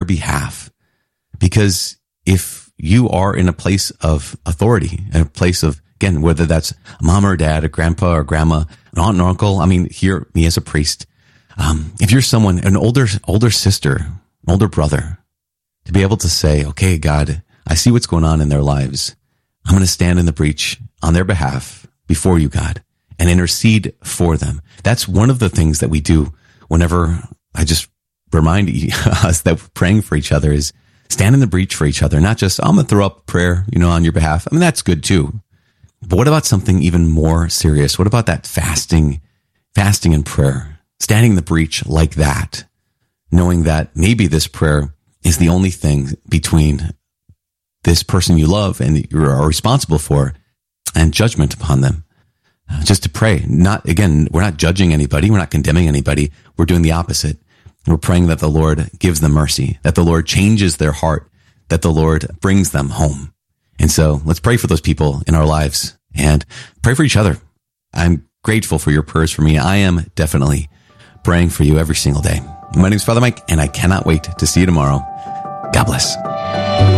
behalf. Because if you are in a place of authority, in a place of, again, whether that's a mom or dad, a grandpa or grandma, an aunt and uncle, I mean, hear me as a priest. If you're someone, an older sister, older brother, to be able to say, okay, God, I see what's going on in their lives. I'm going to stand in the breach on their behalf before you, God, and intercede for them. That's one of the things that we do whenever I just remind us that praying for each other is stand in the breach for each other, not just, I'm going to throw up prayer, on your behalf. I mean, that's good too. But what about something even more serious? What about that fasting and prayer, standing in the breach like that, knowing that maybe this prayer is the only thing between this person you love and you are responsible for and judgment upon them. Just to pray. We're not judging anybody. We're not condemning anybody. We're doing the opposite. We're praying that the Lord gives them mercy, that the Lord changes their heart, that the Lord brings them home. And so let's pray for those people in our lives and pray for each other. I'm grateful for your prayers for me. I am definitely praying for you every single day. My name is Father Mike, and I cannot wait to see you tomorrow. God bless.